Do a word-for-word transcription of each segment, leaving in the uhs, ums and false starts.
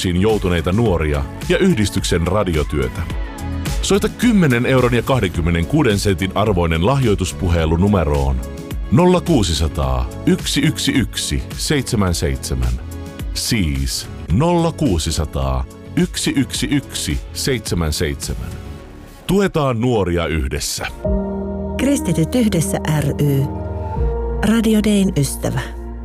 vaikeuksiin joutuneita nuoria ja yhdistyksen radiotyötä. Soita kymmenen euron ja kaksikymmentäkuusi sentin arvoinen lahjoituspuhelu numeroon nolla kuusisataa yksi yksi yksi seitsemän seitsemän. Siis nolla kuusisataa yksi yksi yksi seitsemän seitsemän. Tuetaan nuoria yhdessä. Kristityt yhdessä ry. Radio Dayn ystävä.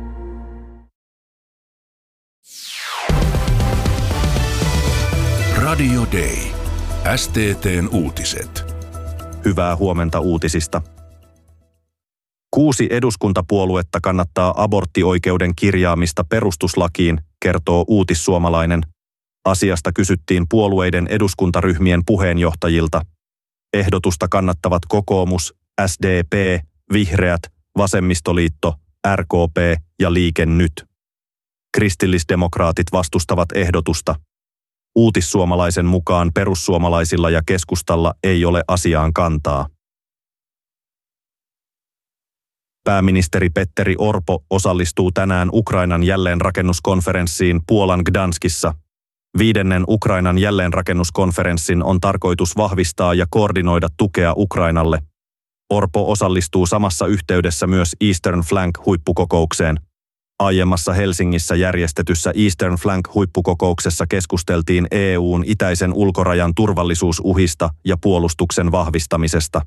Radio Day. S T T:n uutiset. Hyvää huomenta uutisista. Kuusi eduskuntapuoluetta kannattaa aborttioikeuden kirjaamista perustuslakiin, kertoo Uutissuomalainen. Asiasta kysyttiin puolueiden eduskuntaryhmien puheenjohtajilta. Ehdotusta kannattavat kokoomus, S D P, Vihreät, Vasemmistoliitto, R K P ja Liike Nyt. Kristillisdemokraatit vastustavat ehdotusta. Uutissuomalaisen mukaan perussuomalaisilla ja keskustalla ei ole asiaan kantaa. Pääministeri Petteri Orpo osallistuu tänään Ukrainan jälleenrakennuskonferenssiin Puolan Gdanskissa. Viidennen Ukrainan jälleenrakennuskonferenssin on tarkoitus vahvistaa ja koordinoida tukea Ukrainalle. Orpo osallistuu samassa yhteydessä myös Eastern Flank-huippukokoukseen. Aiemmassa Helsingissä järjestetyssä Eastern Flank-huippukokouksessa keskusteltiin E U:n itäisen ulkorajan turvallisuusuhista ja puolustuksen vahvistamisesta.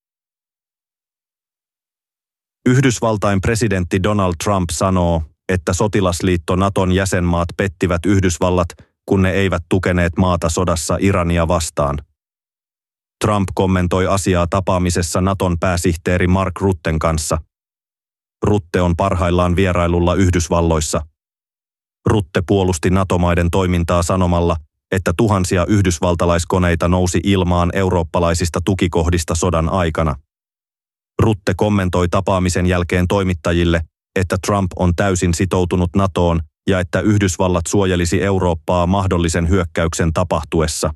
Yhdysvaltain presidentti Donald Trump sanoo, että sotilasliitto Naton jäsenmaat pettivät Yhdysvallat, kun ne eivät tukeneet maata sodassa Irania vastaan. Trump kommentoi asiaa tapaamisessa Naton pääsihteeri Mark Rutten kanssa. Rutte on parhaillaan vierailulla Yhdysvalloissa. Rutte puolusti NATO-maiden toimintaa sanomalla, että tuhansia yhdysvaltalaiskoneita nousi ilmaan eurooppalaisista tukikohdista sodan aikana. Rutte kommentoi tapaamisen jälkeen toimittajille, että Trump on täysin sitoutunut NATOon ja että Yhdysvallat suojelisi Eurooppaa mahdollisen hyökkäyksen tapahtuessa.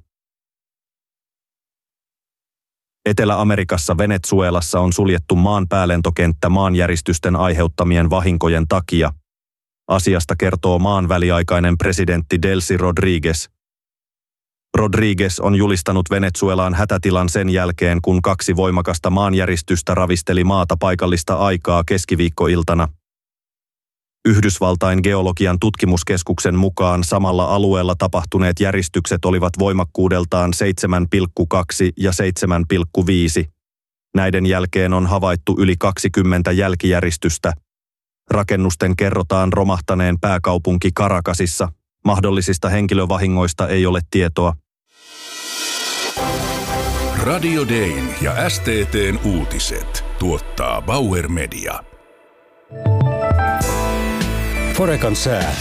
Etelä-Amerikassa Venezuelassa on suljettu maan päälentokenttä maanjäristysten aiheuttamien vahinkojen takia. Asiasta kertoo maan väliaikainen presidentti Delcy Rodriguez. Rodriguez on julistanut Venezuelaan hätätilan sen jälkeen, kun kaksi voimakasta maanjäristystä ravisteli maata paikallista aikaa keskiviikkoiltana. Yhdysvaltain geologian tutkimuskeskuksen mukaan samalla alueella tapahtuneet järistykset olivat voimakkuudeltaan seitsemän pilkku kaksi ja seitsemän pilkku viisi. Näiden jälkeen on havaittu yli kaksikymmentä jälkijäristystä. Rakennusten kerrotaan romahtaneen pääkaupunki Caracasissa. Mahdollisista henkilövahingoista ei ole tietoa. Radio Dayn ja S T T:n uutiset tuottaa Bauer Media. Forecan sää.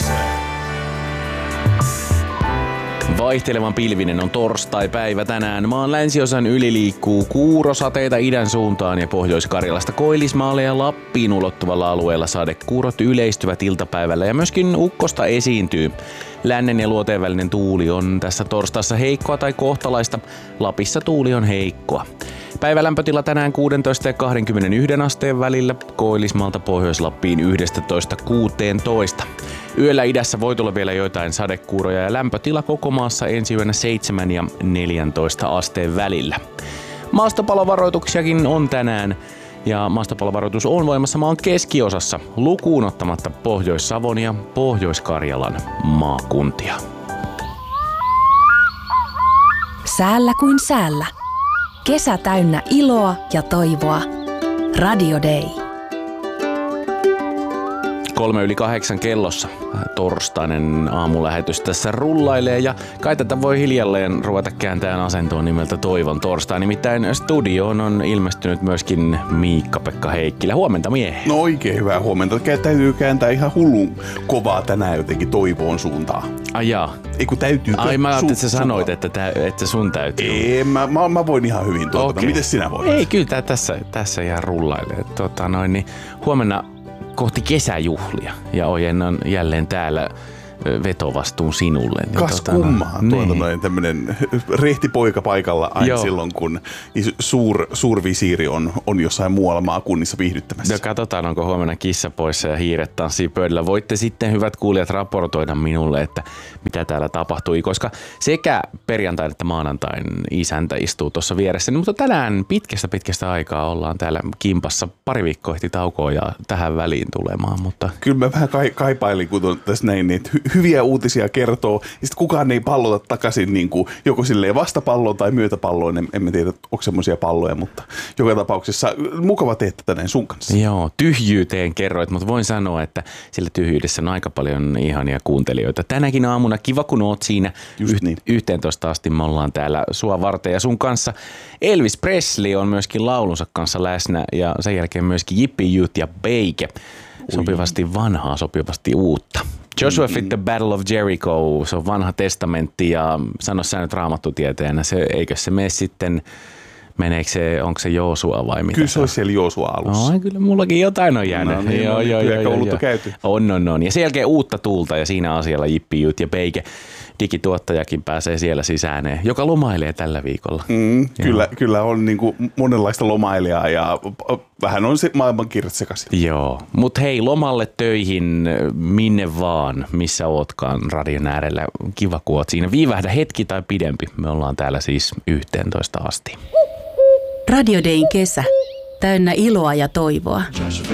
Vaihtelevan pilvinen on torstai-päivä tänään. Maan länsiosan yli liikkuu kuurosateita idän suuntaan ja Pohjois-Karjalasta Koillismaalle ja Lappiin ulottuvalla alueella sadekuurot yleistyvät iltapäivällä ja myöskin ukkosta esiintyy. Lännen ja luoteen välinen tuuli on tässä torstaissa heikkoa tai kohtalaista. Lapissa tuuli on heikkoa. Päivälämpötila tänään kuusitoista ja kaksikymmentäyksi asteen välillä, Koillismaalta Pohjois-Lappiin yksitoista kuusitoista. Yöllä idässä voi tulla vielä joitain sadekuuroja ja lämpötila koko maassa ensi yönä seitsemän ja neljäntoista asteen välillä. Maastopalovaroituksiakin on tänään ja maastopalovaroitus on voimassa maan keskiosassa lukuun ottamatta Pohjois-Savon ja Pohjois-Karjalan maakuntia. Säällä kuin säällä. Kesä täynnä iloa ja toivoa. Radio Day. Kolme yli kahdeksan kellossa torstainen aamulähetys tässä rullailee ja kai tätä voi hiljalleen ruveta kääntämään asentoon nimeltä Toivon torstai. Nimittäin studioon on ilmestynyt myöskin Miikka-Pekka Heikkilä. Huomenta miehe. No oikein hyvää huomenta. Täytyy kääntää ihan hullun kovaa tänään jotenkin Toivoon suuntaan. Ai jaa. Ei kun täytyy. Ai mä ajattelin, että sä sanoit, että, tä, että sun täytyy. Ei, mä, mä, mä voin ihan hyvin tuota. Okay. Miten sinä voit? Ei, kyllä tää tässä, tässä ihan rullailee. Tota, noin, niin huomenna kohti kesäjuhlia ja ojennan jälleen täällä vetovastuun sinulle. Niin Kas tota, kummaa, no, tuota niin. noin tämmönen rehti poika paikalla aina Joo. silloin, kun suur, suurvisiiri on, on jossain muualla maakunnissa viihdyttämässä. No katsotaan, onko huomenna kissa poissa ja hiiret tanssii pöydällä. Voitte sitten, hyvät kuulijat, raportoida minulle, että mitä täällä tapahtui, koska sekä perjantain että maanantain isäntä istuu tuossa vieressä. Mutta tänään pitkästä pitkästä aikaa ollaan täällä kimpassa. Pari viikkoa ehti taukoa ja tähän väliin tulemaan, mutta... Kyllä mä vähän kaipailin, kun on tässä näin, niin hy- hyviä uutisia kertoo, ja sitten kukaan ei pallota takaisin niin kuin joko silleen vastapalloon tai myötäpalloon, en, en mä tiedä, onko semmoisia palloja, mutta joka tapauksessa mukava tehdä tänään sun kanssa. Joo, tyhjyyteen kerroit, mutta voin sanoa, että sillä tyhjyydessä on aika paljon ihania kuuntelijoita. Tänäkin aamuna kiva, kun oot siinä Just niin. yhteentoista asti me ollaan täällä sua varten ja sun kanssa. Elvis Presley on myöskin laulunsa kanssa läsnä ja sen jälkeen myöskin Yippie Youth ja Beike. Sopivasti vanhaa, sopivasti uutta. Joshua Fit the Battle of Jericho, se on vanha testamentti ja sano sä nyt raamattutieteenä, se, eikö se mene sitten, meneekö se, onko se Joosua vai mitä? Kyllä se olisi siellä Joosua alussa. No, kyllä mullakin jotain on jäänyt. No niin, joo, no niin, joo, kyllä joo, koulut joo. on käyty. On, on, on. Ja sen jälkeen uutta tulta ja siinä asialla Yippie Youth ja Beike. Digituottajakin pääsee siellä sisään, joka lomailee tällä viikolla. Mm, kyllä, kyllä on niin kuin monenlaista lomailijaa ja vähän on se maailmankirjat sekaisin. Joo, mutta hei, lomalle töihin, minne vaan, missä ootkaan radion äärellä. Kiva, kun oot siinä. Viivähdä hetki tai pidempi. Me ollaan täällä siis yhteentoista asti. Radio Dayn kesä. Täynnä iloa ja toivoa.